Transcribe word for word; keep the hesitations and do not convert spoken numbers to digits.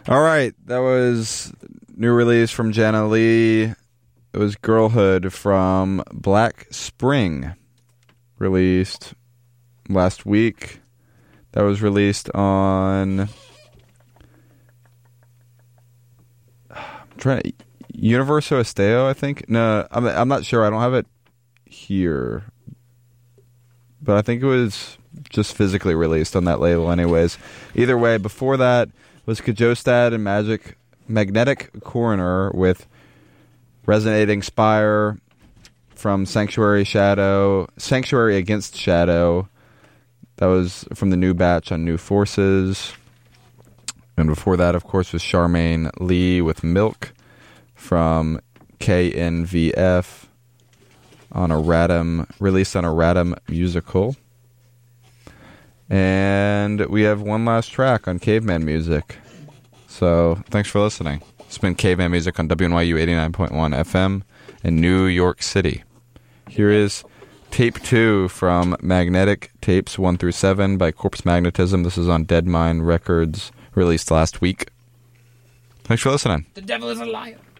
All right, that was new release from Jana Lee. It was Girlhood from Black Spring, released last week. That was released on I'm trying to, Universo Esteo, I think. No, I'm I'm not sure. I don't have it here, but I think it was just physically released on that label, anyways. Either way, before that was Kajostad and Magic Magnetic Coroner with Resonating Spire from Sanctuary Shadow, Sanctuary Against Shadow. That was from the new batch on New Forces. And before that, of course, was Charmaine Lee with Milk from K N V F on a Radom, released on a Radom musical. And we have one last track on Caveman Music. So, thanks for listening. It's been Caveman Music on W N Y U eighty-nine point one F M in New York City. Here is Tape two from Magnetic Tapes one through seven by Corpse Magnetism. This is on Dead Mind Records, released last week. Thanks for listening. The devil is a liar.